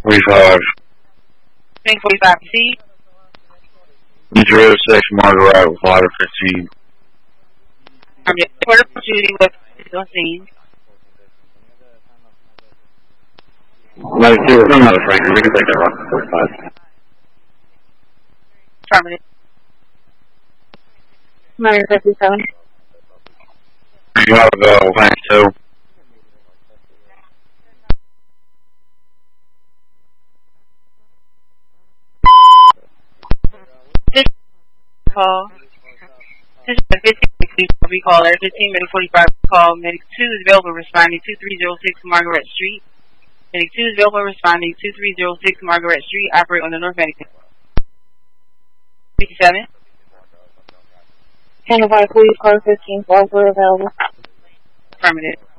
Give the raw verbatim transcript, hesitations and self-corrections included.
forty-five. ten forty-five, proceed. zero six Margaret with ladder fifteen. I'm just order for shooting with on scene. ninety-two, we're coming out of Franklin. We can take that rock forty-five. Affirmative. nine fifty-seven. You have to go, thanks, too. This call. This is a fifteen recall. Air fifteen, Medic forty-five call. Medic two is available responding two three zero six Margaret Street. Medic two is available responding two three zero six Margaret Street. Operate on the North Medic. fifty-seven. ten oh five, police car fifteen, falls were available. Affirmative.